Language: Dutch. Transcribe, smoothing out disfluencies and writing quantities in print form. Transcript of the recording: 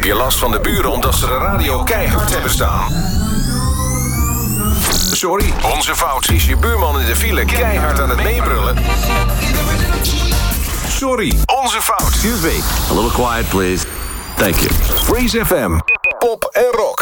je last van de buren omdat ze de radio keihard hebben staan? Sorry, onze fout. Is je buurman in de file keihard aan het meebrullen? Sorry, onze fout. Excuse me, a little quiet please. Thank you. Freeze FM, pop en rock.